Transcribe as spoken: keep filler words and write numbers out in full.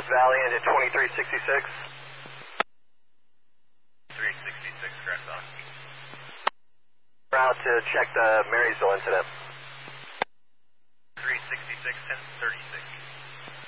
North Valley into twenty-three sixty-six. three sixty-six, correct on. Route to check the Marysville incident.